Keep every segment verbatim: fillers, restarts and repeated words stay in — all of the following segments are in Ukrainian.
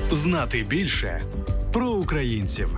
Знати більше про українців.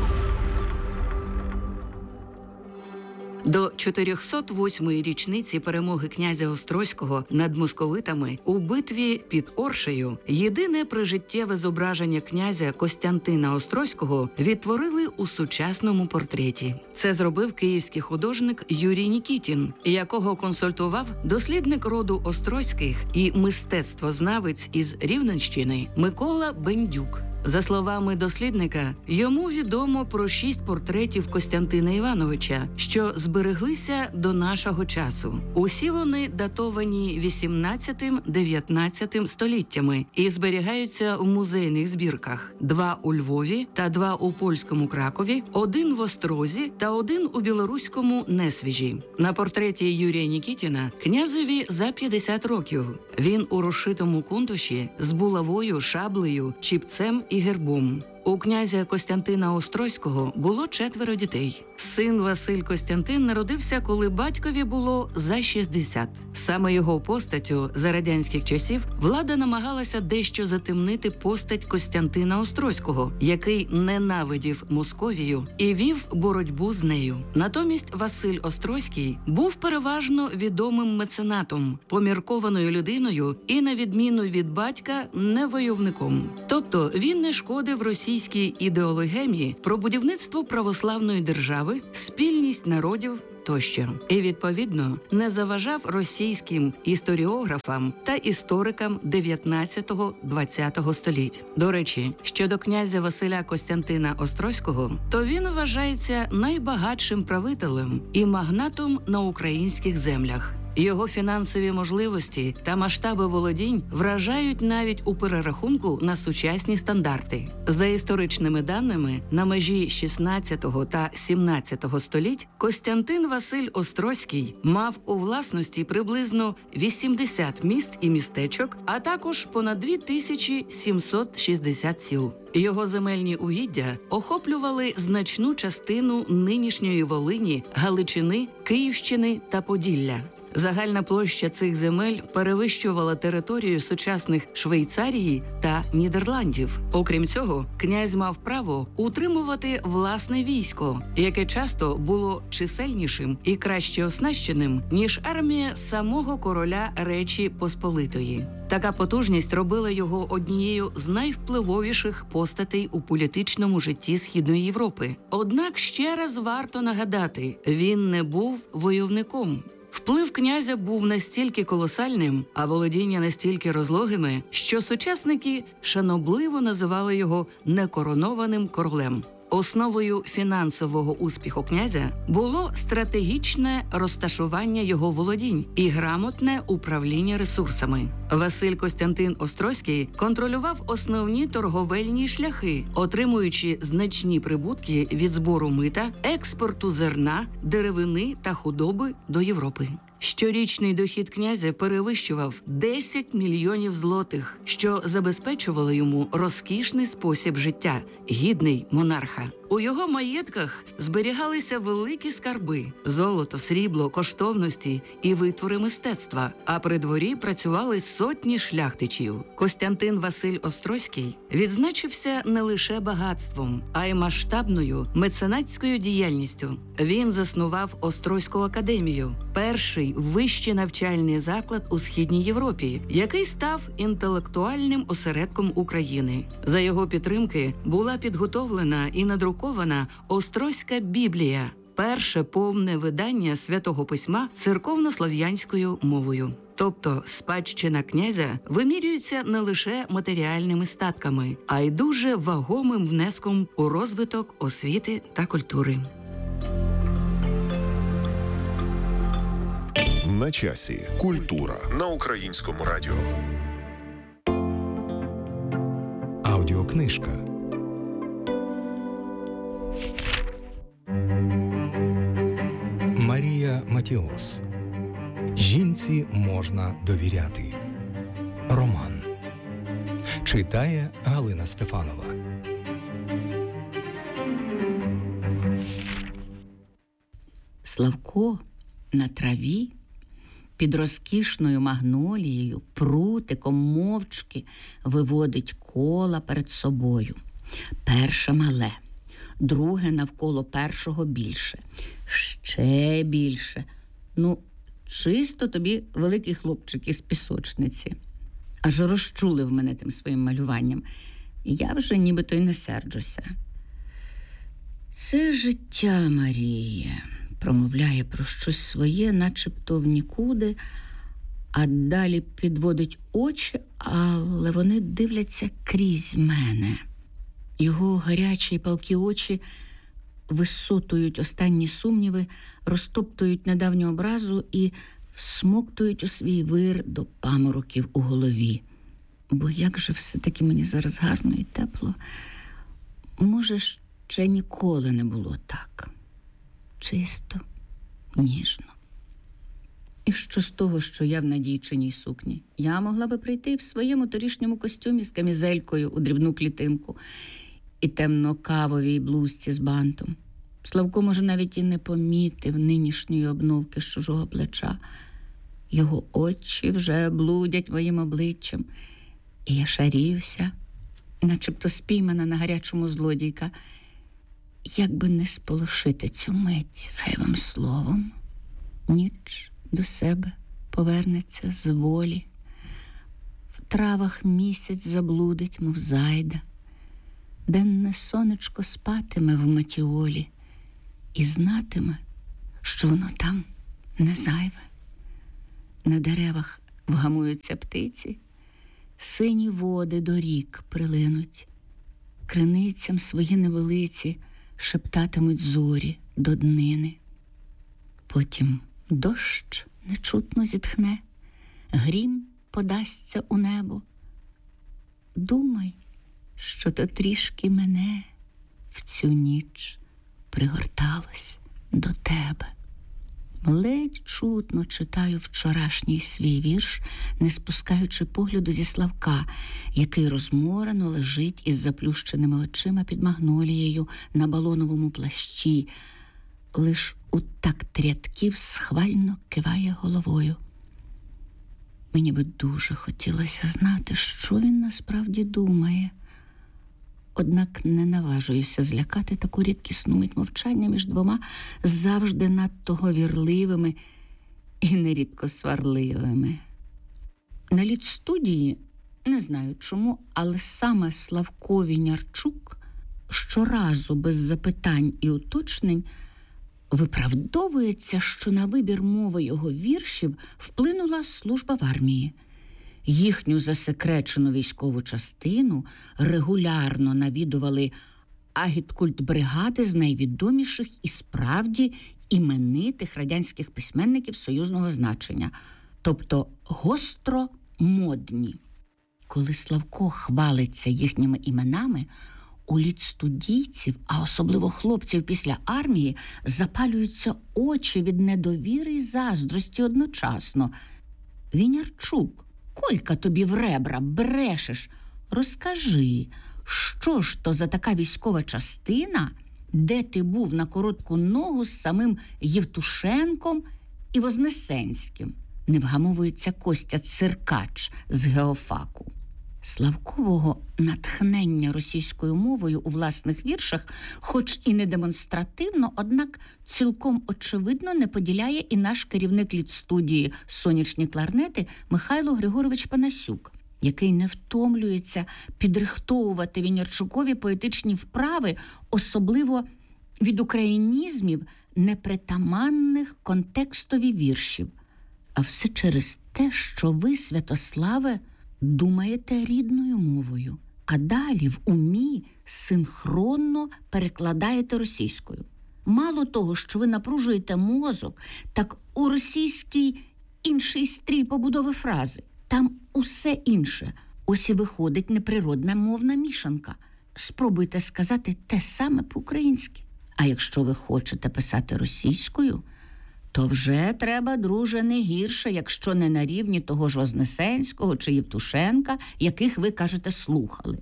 До чотирьохсот восьмої річниці перемоги князя Острозького над московитами у битві під Оршею єдине прижиттєве зображення князя Костянтина Острозького відтворили у сучасному портреті. Це зробив київський художник Юрій Нікітін, якого консультував дослідник роду Острозьких і мистецтвознавець із Рівненщини Микола Бендюк. За словами дослідника, йому відомо про шість портретів Костянтина Івановича, що збереглися до нашого часу. Усі вони датовані вісімнадцятим-дев'ятнадцятим століттями і зберігаються в музейних збірках. Два у Львові та два у польському Кракові, один в Острозі та один у білоруському Несвіжі. На портреті Юрія Нікітіна князеві за п'ятдесят років. Він у розшитому кунтуші з булавою, шаблею, чіпцем і гербом. У князя Костянтина Острозького було четверо дітей. Син Василь Костянтин народився, коли батькові було за шістдесят. Саме його постаттю за радянських часів влада намагалася дещо затемнити постать Костянтина Острозького, який ненавидів Московію і вів боротьбу з нею. Натомість Василь Острозький був переважно відомим меценатом, поміркованою людиною і, на відміну від батька, не войовником. Тобто він не шкодив російській ідеологемії про будівництво православної держави, спільність народів тощо. І, відповідно, не заважав російським історіографам та історикам дев'ятнадцятого-двадцятого століть. До речі, щодо князя Василя Костянтина Острозького, то він вважається найбагатшим правителем і магнатом на українських землях. Його фінансові можливості та масштаби володінь вражають навіть у перерахунку на сучасні стандарти. За історичними даними, на межі шістнадцятого та сімнадцятого століть Костянтин Василь Острозький мав у власності приблизно вісімдесят міст і містечок, а також понад дві тисячі сімсот шістдесят сіл. Його земельні угіддя охоплювали значну частину нинішньої Волині, Галичини, Київщини та Поділля. Загальна площа цих земель перевищувала територію сучасних Швейцарії та Нідерландів. Окрім цього, князь мав право утримувати власне військо, яке часто було чисельнішим і краще оснащеним, ніж армія самого короля Речі Посполитої. Така потужність робила його однією з найвпливовіших постатей у політичному житті Східної Європи. Однак ще раз варто нагадати, він не був войовником. Вплив князя був настільки колосальним, а володіння настільки розлогими, що сучасники шанобливо називали його некоронованим королем. Основою фінансового успіху князя було стратегічне розташування його володінь і грамотне управління ресурсами. Василь Костянтин Острозький контролював основні торговельні шляхи, отримуючи значні прибутки від збору мита, експорту зерна, деревини та худоби до Європи. Щорічний дохід князя перевищував десять мільйонів злотих, що забезпечувало йому розкішний спосіб життя, гідний монарха. У його маєтках зберігалися великі скарби – золото, срібло, коштовності і витвори мистецтва, а при дворі працювали сотні шляхтичів. Костянтин Василь Острозький відзначився не лише багатством, а й масштабною меценатською діяльністю. Він заснував Острозьку академію – перший вищий навчальний заклад у Східній Європі, який став інтелектуальним осередком України. За його підтримки була підготовлена і надрукована Острозька Біблія – перше повне видання Святого Письма церковнослов'янською мовою. Тобто спадщина князя вимірюється не лише матеріальними статками, а й дуже вагомим внеском у розвиток освіти та культури. На часі. Культура на Українському радіо. Аудіокнижка. Марія Матіос. Жінці можна довіряти. Роман. Читає Галина Стефанова. Славко на траві під розкішною магнолією, прутиком мовчки виводить кола перед собою. Перше мале, друге навколо першого більше, ще більше. Ну, чисто тобі великий хлопчик із пісочниці. Аж розчулив мене тим своїм малюванням. Я вже нібито й не серджуся. Це життя, Марія, промовляє про щось своє, начебто в нікуди, а далі підводить очі, але вони дивляться крізь мене. Його гарячі й палкі очі висотують останні сумніви, розтоптують недавню образу і всмоктують у свій вир до памороків у голові. Бо як же все-таки мені зараз гарно і тепло. Може, ще ніколи не було так. Чисто, ніжно. І що з того, що я в надійчиній сукні? Я могла би прийти в своєму торішньому костюмі з камізелькою у дрібну клітинку і темно-кавовій блузці з бантом. Славко, може, навіть і не помітив нинішньої обновки з чужого плеча. Його очі вже блудять моїм обличчям, і я шаріюся, начебто спіймана на гарячому злодійка. Як би не сполошити цю мить зайвим словом, ніч до себе повернеться з волі. В травах місяць заблудить, мов зайда. Денне сонечко спатиме в матіолі і знатиме, що воно там не зайве. На деревах вгамуються птиці, сині води до рік прилинуть, криницям свої невелиці шептатимуть зорі до днини. Потім дощ нечутно зітхне, грім подасться у небо. Думай, що то трішки мене в цю ніч пригорталось до тебе. Ледь чутно читаю вчорашній свій вірш, не спускаючи погляду зі Славка, який розморено лежить із заплющеними очима під магнолією на балоновому плащі. Лиш у такт рядків схвально киває головою. Мені би дуже хотілося знати, що він насправді думає. Однак не наважуюся злякати таку рідкісну мить мовчання між двома завжди надто говірливими і нерідко сварливими. На літстудії, не знаю чому, але саме Славко Вінярчук щоразу без запитань і уточнень виправдовується, що на вибір мови його віршів вплинула служба в армії. Їхню засекречену військову частину регулярно навідували агіткультбригади з найвідоміших і справді іменитих радянських письменників союзного значення, тобто гостро модні. Коли Славко хвалиться їхніми іменами, у літстудійців, а особливо хлопців після армії, запалюються очі від недовіри й заздрості одночасно. Вінярчук, Колька тобі в ребра, брешеш. Розкажи, що ж то за така військова частина, де ти був на коротку ногу з самим Євтушенком і Вознесенським? Не вгамовується Костя Циркач з геофаку. Славкового натхнення російською мовою у власних віршах, хоч і не демонстративно, однак цілком очевидно не поділяє і наш керівник літстудії «Сонячні кларнети» Михайло Григорович Панасюк, який не втомлюється підрихтовувати Вінярчукові поетичні вправи, особливо від українізмів, непритаманних контекстові віршів. А все через те, що ви, Святославе, думаєте рідною мовою, а далі в умі синхронно перекладаєте російською. Мало того, що ви напружуєте мозок, так у російській інший стрій побудови фрази. Там усе інше. Ось і виходить неприродна мовна мішанка. Спробуйте сказати те саме по-українськи. А якщо ви хочете писати російською, то вже треба, друже, не гірше, якщо не на рівні того ж Вознесенського чи Євтушенка, яких ви, кажете, слухали.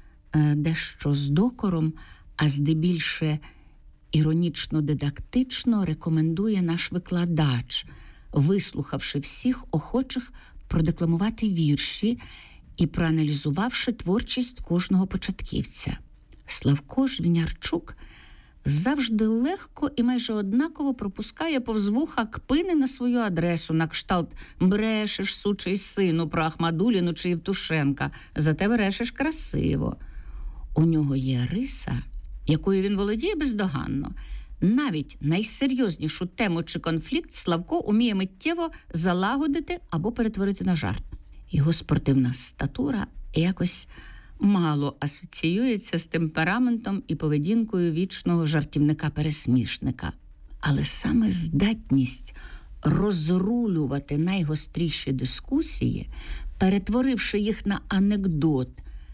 Дещо з докором, а здебільше іронічно-дидактично рекомендує наш викладач, вислухавши всіх охочих продекламувати вірші і проаналізувавши творчість кожного початківця. Славко Жвінярчук завжди легко і майже однаково пропускає повз вуха кпини на свою адресу, на кшталт «брешеш, сучий сину, про Ахмадуліну чи Євтушенка, зате брешеш красиво». У нього є риса, якою він володіє бездоганно. Навіть найсерйознішу тему чи конфлікт Славко уміє миттєво залагодити або перетворити на жарт. Його спортивна статура якось мало асоціюється з темпераментом і поведінкою вічного жартівника-пересмішника. Але саме здатність розрулювати найгостріші дискусії, перетворивши їх на анекдот,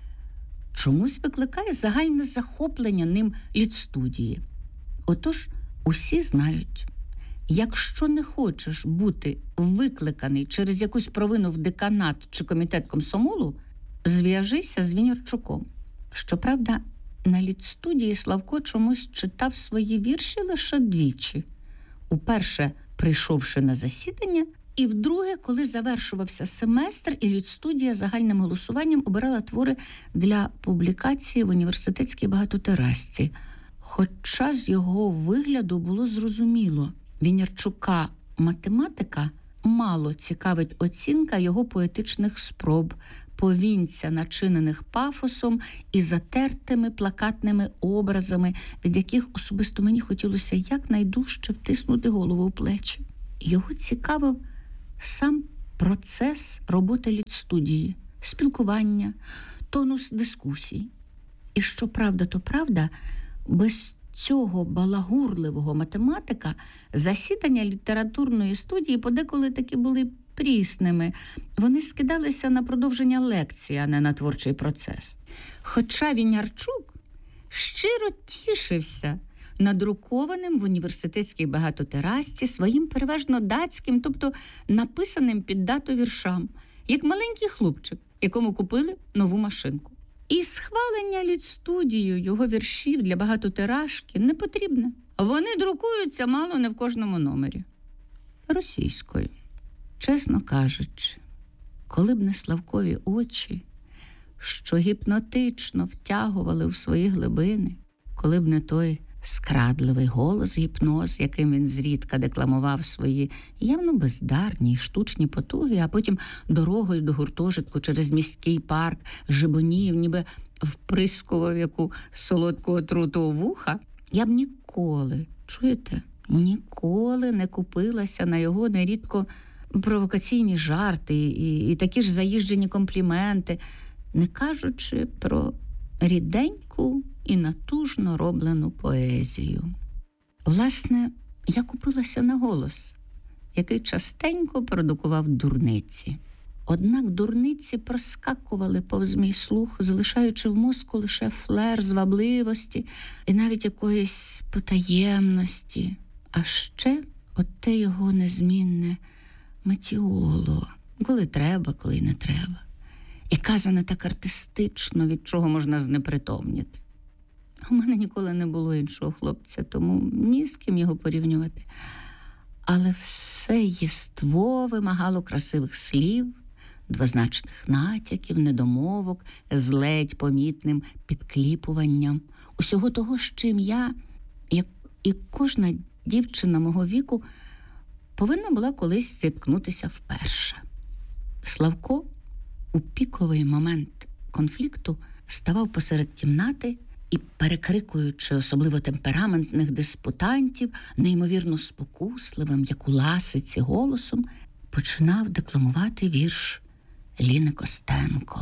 чомусь викликає загальне захоплення ним літстудії. Отож, усі знають, якщо не хочеш бути викликаний через якусь провину в деканат чи комітет комсомолу, зв'яжися з Вінярчуком. Щоправда, на літстудії Славко чомусь читав свої вірші лише двічі. Уперше, прийшовши на засідання, і вдруге, коли завершувався семестр, і літстудія загальним голосуванням обирала твори для публікації в університетській багатотиражці. Хоча з його вигляду було зрозуміло, Вінярчука математика мало цікавить оцінка його поетичних спроб, повінця, начинених пафосом і затертими плакатними образами, від яких особисто мені хотілося якнайдужче втиснути голову у плечі. Його цікавив сам процес роботи літстудії, спілкування, тонус дискусій. І що правда, то правда, без цього балагурливого математика засідання літературної студії подеколи таки були прісними. Вони скидалися на продовження лекції, а не на творчий процес. Хоча Вінярчук щиро тішився надрукованим в університетській багатотиражці своїм переважно датським, тобто написаним під дату віршам, як маленький хлопчик, якому купили нову машинку. І схвалення літстудією його віршів для багатотиражки не потрібне. Вони друкуються мало не в кожному номері. Російською. Чесно кажучи, коли б не Славкові очі, що гіпнотично втягували в свої глибини, коли б не той скрадливий голос гіпноз, яким він зрідка декламував свої явно бездарні, штучні потуги, а потім дорогою до гуртожитку через міський парк жебонів, ніби вприскував яку солодку отруту у вуха, я б ніколи, чуєте, ніколи не купилася на його нерідко провокаційні жарти і, і такі ж заїжджені компліменти, не кажучи про ріденьку і натужно роблену поезію. Власне, я купилася на голос, який частенько продукував дурниці. Однак дурниці проскакували повз мій слух, залишаючи в мозку лише флер звабливості і навіть якоїсь потаємності. А ще оте його незмінне метіоло, коли треба, коли не треба. І казане так артистично, від чого можна знепритомніти. У мене ніколи не було іншого хлопця, тому ні з ким його порівнювати. Але все єство вимагало красивих слів, двозначних натяків, недомовок, з ледь помітним підкліпуванням. Усього того, з чим я, як і кожна дівчина мого віку, повинна була колись зіткнутися вперше. Славко у піковий момент конфлікту ставав посеред кімнати і, перекрикуючи особливо темпераментних диспутантів, неймовірно спокусливим, як у ласиці, голосом, починав декламувати вірш Ліни Костенко.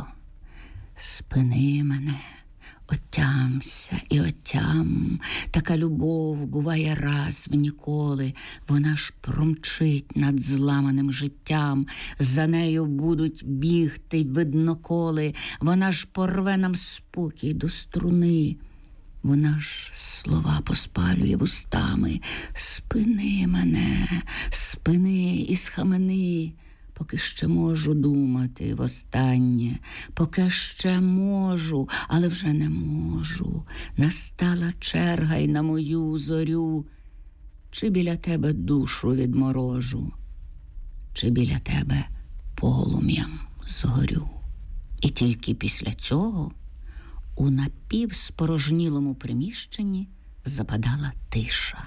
«Спини мене, отямся і отям, така любов буває раз в ніколи, вона ж промчить над зламаним життям, за нею будуть бігти видноколи, вона ж порве нам спокій до струни, вона ж слова поспалює вустами, спини мене, спини і схамени, поки ще можу думати востаннє, поки ще можу, але вже не можу. Настала черга й на мою зорю, чи біля тебе душу відморожу. ще біля тебе полум'ям згорю. І тільки після цього у напівспорожнілому приміщенні западала тиша.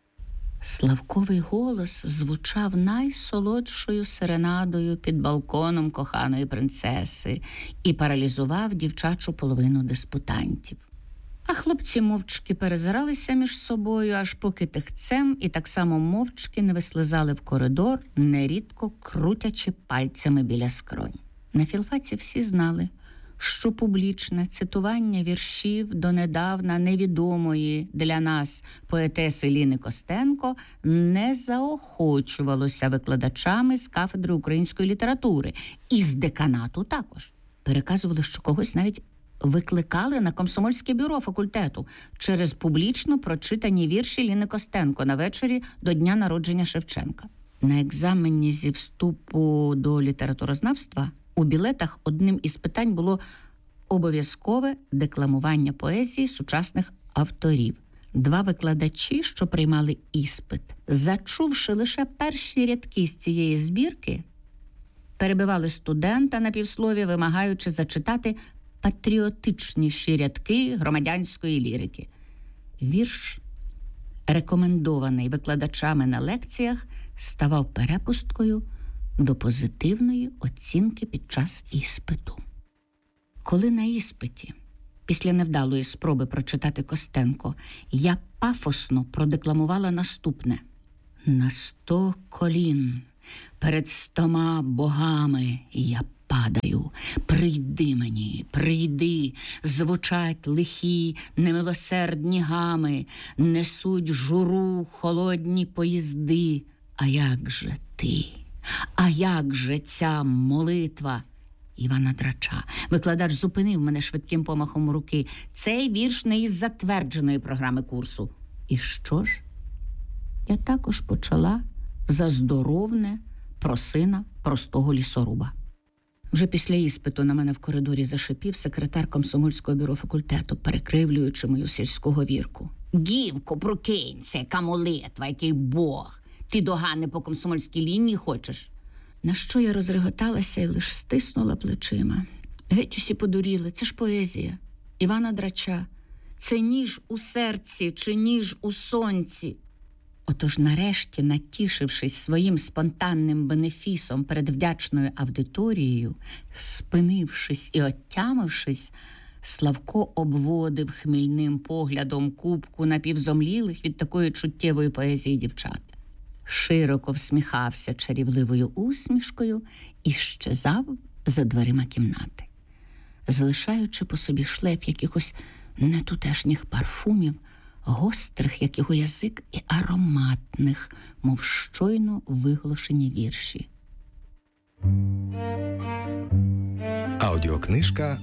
Славковий голос звучав найсолодшою серенадою під балконом коханої принцеси і паралізував дівчачу половину диспутантів. А хлопці мовчки перезиралися між собою, аж поки тихцем і так само мовчки не вислизали в коридор, нерідко крутячи пальцями біля скронь. На філфаці всі знали, що публічне цитування віршів донедавна невідомої для нас поетеси Ліни Костенко не заохочувалося викладачами з кафедри української літератури. І з деканату також. Переказували, що когось навіть викликали на комсомольське бюро факультету через публічно прочитані вірші Ліни Костенко на вечорі до дня народження Шевченка. На екзамені зі вступу до літературознавства у білетах одним із питань було обов'язкове декламування поезії сучасних авторів. Два викладачі, що приймали іспит, зачувши лише перші рядки з цієї збірки, перебивали студента на півслові, вимагаючи зачитати патріотичніші рядки громадянської лірики. Вірш, рекомендований викладачами на лекціях, ставав перепусткою до позитивної оцінки під час іспиту. Коли на іспиті, після невдалої спроби прочитати Костенко, я пафосно продекламувала наступне: «На сто колін перед стома богами я падаю, прийди мені, прийди, звучать лихі немилосердні гами, несуть журу холодні поїзди, а як же ти? А як же ця молитва?» Івана Драча. Викладач зупинив мене швидким помахом руки. Цей вірш не із затвердженої програми курсу. І що ж? Я також почала за здоровне про сина простого лісоруба. Вже після іспиту на мене в коридорі зашипів секретар комсомольського бюро факультету, перекривлюючи мою сільську говірку. «Гівко, прокинься, яка молитва, який Бог! Ти догани по комсомольській лінії хочеш?» На що я розреготалася і лиш стиснула плечима. Геть усі подуріли, це ж поезія. Івана Драча. Це ніж у серці чи ніж у сонці. Отож нарешті, натішившись своїм спонтанним бенефісом перед вдячною аудиторією, спинившись і оттямившись, Славко обводив хмільним поглядом купку напівзомлілих від такої чуттєвої поезії дівчат. Широко всміхався чарівливою усмішкою і щезав за дверима кімнати, залишаючи по собі шлейф якихось нетутешніх парфумів, гострих, як його язик, і ароматних, мов щойно виголошені вірші. Аудіокнижка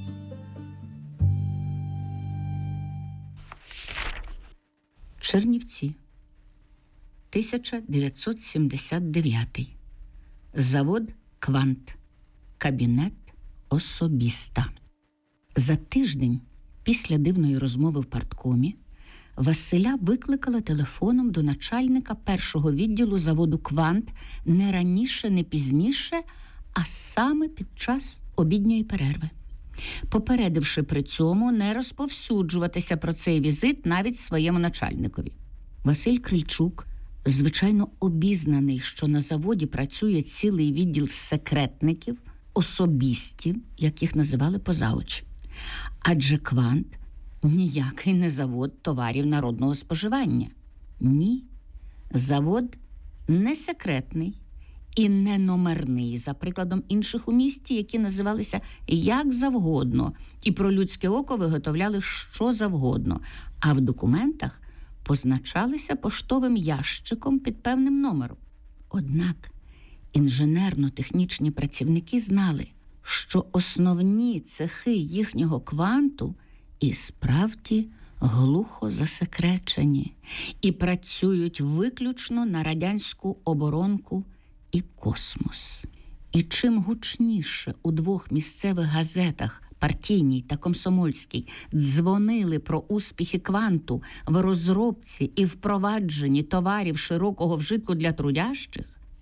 Чернівці. тисяча дев'ятсот сімдесят дев'ятий. Завод «Квант». Кабінет особіста. За тиждень після дивної розмови в парткомі Василя викликала телефоном до начальника першого відділу заводу «Квант» не раніше, не пізніше, а саме під час обідньої перерви, попередивши при цьому не розповсюджуватися про цей візит навіть своєму начальникові. Василь Крильчук, звичайно обізнаний, що на заводі працює цілий відділ секретників, особістів, як їх називали поза очі. Адже «Квант» – ніякий не завод товарів народного споживання. Ні. Завод не секретний і не номерний, за прикладом інших у місті, які називалися як завгодно і про людське око виготовляли що завгодно, а в документах позначалися поштовим ящиком під певним номером. Однак інженерно-технічні працівники знали, що основні цехи їхнього «Кванту» і справді глухо засекречені і працюють виключно на радянську оборонку і космос. І чим гучніше у двох місцевих газетах, партійній та комсомольській, дзвонили про успіхи «Кванту» в розробці і впровадженні товарів широкого вжитку для трудящих,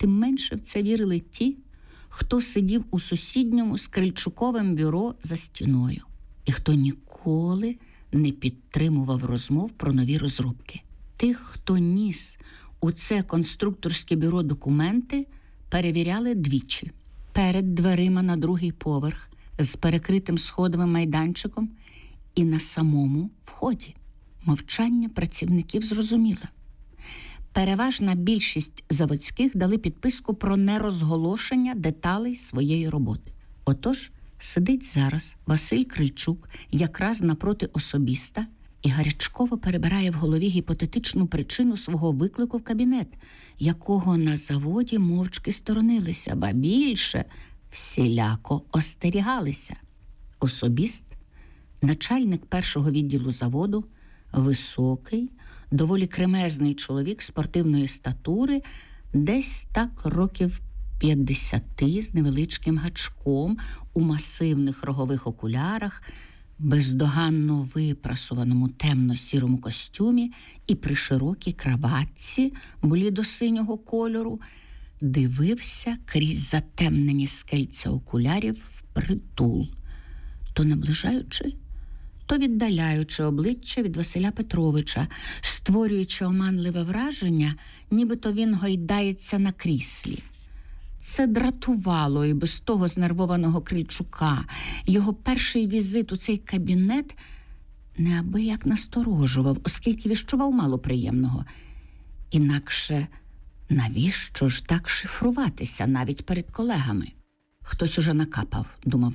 тим менше в це вірили ті, хто сидів у сусідньому Скрильчуковим бюро за стіною і хто ніколи не підтримував розмов про нові розробки. Тих, хто ніс у це конструкторське бюро документи, перевіряли двічі. Перед дверима на другий поверх з перекритим сходовим майданчиком і на самому вході. Мовчання працівників зрозуміло. Переважна більшість заводських дали підписку про нерозголошення деталей своєї роботи. Отож, сидить зараз Василь Крильчук якраз напроти особіста і гарячково перебирає в голові гіпотетичну причину свого виклику в кабінет, якого на заводі мовчки сторонилися, ба більше всіляко остерігалися. Особіст, начальник першого відділу заводу, високий, доволі кремезний чоловік спортивної статури, десь так років п'ятдесяти, з невеличким гачком, у масивних рогових окулярах, бездоганно випрасуваному темно-сірому костюмі і при широкій краватці блідо-синього кольору, дивився крізь затемнені скельця окулярів впритул, то наближаючи, то віддаляючи обличчя від Василя Петровича, створюючи оманливе враження, нібито він гойдається на кріслі. Це дратувало і без того знервованого Крильчука. Його перший візит у цей кабінет неабияк насторожував, оскільки відчував мало приємного. Інакше навіщо ж так шифруватися навіть перед колегами? Хтось уже накапав, думав